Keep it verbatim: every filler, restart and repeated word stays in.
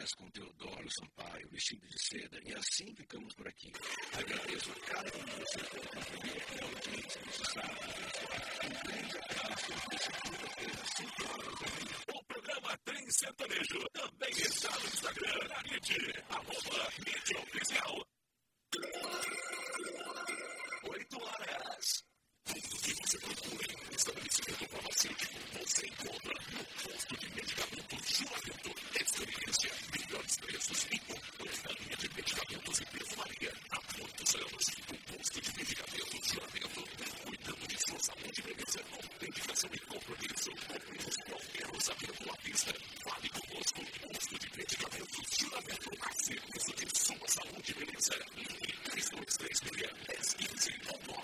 Converso com Teodoro Sampaio, vestido de seda, e assim ficamos por aqui. Agradeço a cada um de vocês pela companhia e a audiência desse sábado abençoado. Um grande abraço e segunda-feira, às cinco horas da manhã. O programa Trem Sertanejo também está no Instagram, na rede, arroba mídia oficial. Oito horas. Tudo que você procura em um estabelecimento farmacêutico, você encontra no posto de medicamentos Juramento. Experiência, melhores preços e completa linha de medicamentos e perfumaria. Há muitos anos, o posto de medicamentos Juramento vem cuidando de sua saúde e beleza com dedicação e compromisso. Compremos qualquer orçamento à vista. Fale conosco, posto de medicamentos Juramento, a serviço de sua saúde e beleza. Ligue três dois três seis, um zero um cinco.